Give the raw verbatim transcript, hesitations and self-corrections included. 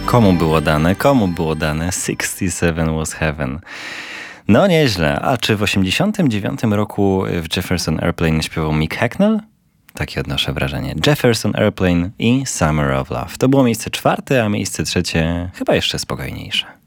Komu było dane? Komu było dane? sixty-seven was heaven. No nieźle. A czy w osiemdziesiątym dziewiątym roku w Jefferson Airplane śpiewał Mick Hucknall? Takie odnoszę wrażenie. Jefferson Airplane i Summer of Love. To było miejsce czwarte, a miejsce trzecie chyba jeszcze spokojniejsze.